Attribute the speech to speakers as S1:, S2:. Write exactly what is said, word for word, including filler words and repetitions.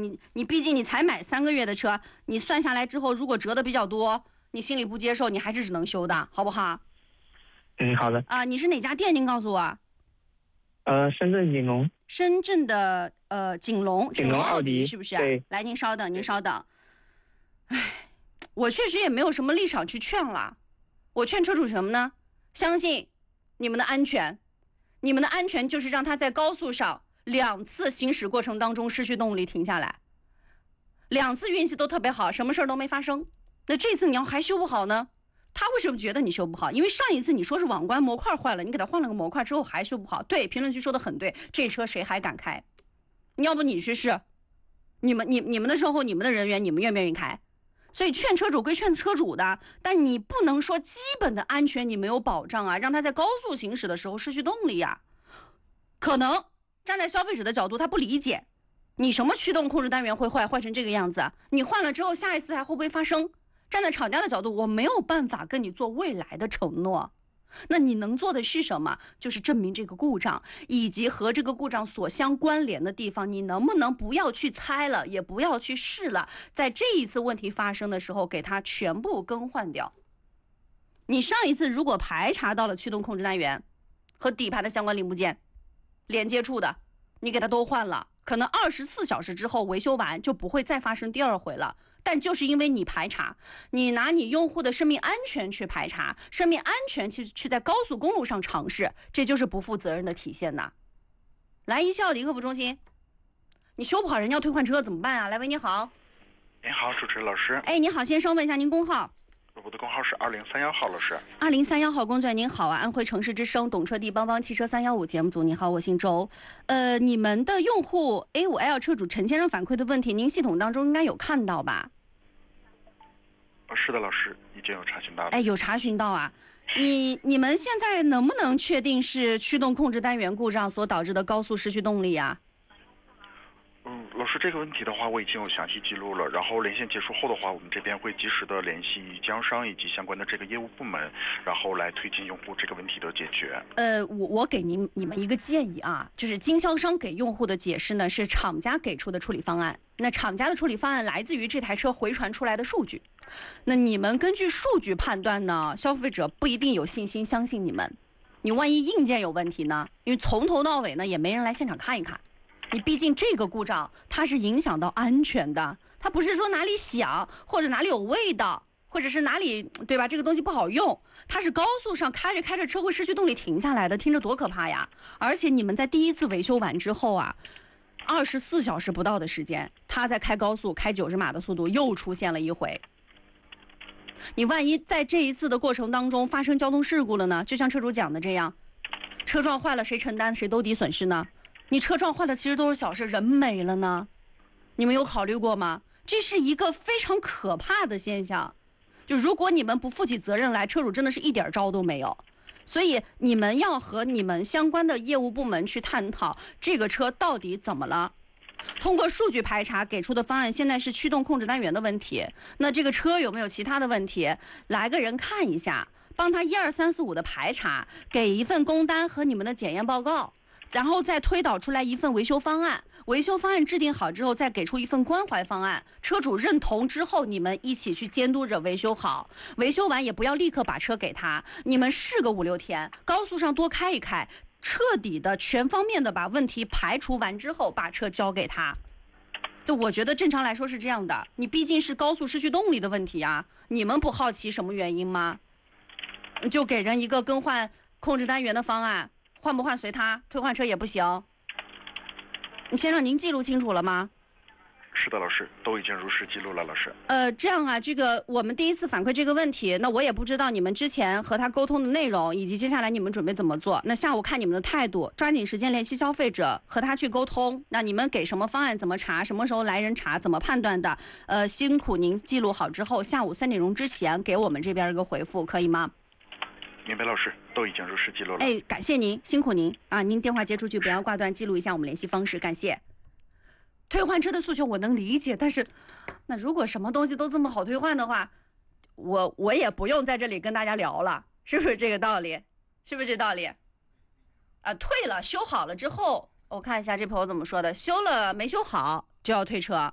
S1: 你你毕竟你才买三个月的车，你算下来之后，如果折的比较多，你心里不接受，你还是只能修的，好不好？
S2: 嗯，好的。
S1: 啊、呃，你是哪家店？您告诉我。
S2: 呃，深圳锦龙。
S1: 深圳的呃锦龙，
S2: 锦龙奥迪
S1: 是不是？
S2: 对。
S1: 来，您稍等，您稍等。唉，我确实也没有什么立场去劝了。我劝车主什么呢？相信你们的安全，你们的安全就是让他在高速上两次行驶过程当中失去动力停下来，两次运气都特别好，什么事儿都没发生。那这次你要还修不好呢？他为什么觉得你修不好？因为上一次你说是网关模块坏了，你给他换了个模块之后还修不好。对，评论区说的很对，这车谁还敢开？你要不你去试，你们你你们的售后，你们的人员，你们愿不愿意开？所以劝车主归劝车主的，但你不能说基本的安全你没有保障啊，让他在高速行驶的时候失去动力呀、啊。可能站在消费者的角度，他不理解，你什么驱动控制单元会坏，坏成这个样子啊？你换了之后，下一次还会不会发生？站在厂家的角度，我没有办法跟你做未来的承诺。那你能做的是什么？就是证明这个故障以及和这个故障所相关联的地方，你能不能不要去猜了，也不要去试了，在这一次问题发生的时候给它全部更换掉。你上一次如果排查到了驱动控制单元和底盘的相关零部件连接处的，你给它都换了，可能二十四小时之后维修完就不会再发生第二回了。但就是因为你排查，你拿你用户的生命安全去排查，生命安全去去在高速公路上尝试，这就是不负责任的体现呐。来，一汽奥迪客服中心，你修不好人家要退换车怎么办啊？来，喂，你好。
S3: 您好，主持人老师。
S1: 哎，你好，先生问一下您工号。
S3: 我的工号是二零三幺号，老师。
S1: 二零三幺号工作人员您好啊，安徽城市之声懂车帝帮帮汽车三幺五节目组，你好，我姓周。呃，你们的用户 A 五 L 车主陈先生反馈的问题，您系统当中应该有看到吧？
S3: 是的，老师已经有查询到了。
S1: 哎，有查询到啊。你你们现在能不能确定是驱动控制单元故障所导致的高速失去动力啊？
S3: 嗯，老师，这个问题的话，我已经有详细记录了。然后连线结束后的话，我们这边会及时的联系经销商以及相关的这个业务部门，然后来推进用户这个问题的解决。
S1: 呃，我我给您你们一个建议啊，就是经销商给用户的解释呢是厂家给出的处理方案。那厂家的处理方案来自于这台车回传出来的数据，那你们根据数据判断呢，消费者不一定有信心相信你们。你万一硬件有问题呢？因为从头到尾呢也没人来现场看一看。你毕竟这个故障它是影响到安全的，它不是说哪里响或者哪里有味道，或者是哪里对吧？这个东西不好用，它是高速上开着开着车会失去动力停下来的，听着多可怕呀！而且你们在第一次维修完之后啊，二十四小时不到的时间，它在开高速开九十码的速度又出现了一回。你万一在这一次的过程当中发生交通事故了呢？就像车主讲的这样，车撞坏了谁承担谁兜底损失呢？你车撞坏了其实都是小事，人没了呢，你们有考虑过吗？这是一个非常可怕的现象，就如果你们不负起责任来，车主真的是一点招都没有。所以你们要和你们相关的业务部门去探讨这个车到底怎么了。通过数据排查给出的方案现在是驱动控制单元的问题，那这个车有没有其他的问题？来个人看一下，帮他一二三四五的排查，给一份工单和你们的检验报告，然后再推导出来一份维修方案，维修方案制定好之后再给出一份关怀方案，车主认同之后你们一起去监督着维修好，维修完也不要立刻把车给他，你们试个五六天，高速上多开一开，彻底的全方面的把问题排除完之后把车交给他。就我觉得正常来说是这样的，你毕竟是高速失去动力的问题啊，你们不好奇什么原因吗？就给人一个更换控制单元的方案，换不换随他，退换车也不行。你先生您记录清楚了吗？
S3: 是的，老师，都已经如实记录了，老师。
S1: 呃，这样啊，这个我们第一次反馈这个问题，那我也不知道你们之前和他沟通的内容，以及接下来你们准备怎么做。那下午看你们的态度，抓紧时间联系消费者，和他去沟通。那你们给什么方案，怎么查，什么时候来人查，怎么判断的？呃，辛苦您记录好之后，下午三点钟之前给我们这边一个回复，可以吗？
S3: 明白，老师，都已经如实记录了。
S1: 哎，感谢您，辛苦您啊！您电话接出去不要挂断，记录一下我们联系方式，感谢。退换车的诉求我能理解，但是那如果什么东西都这么好退换的话，我我也不用在这里跟大家聊了，是不是这个道理？是不是这道理？啊，退了修好了之后，我看一下这朋友怎么说的，修了没修好就要退车。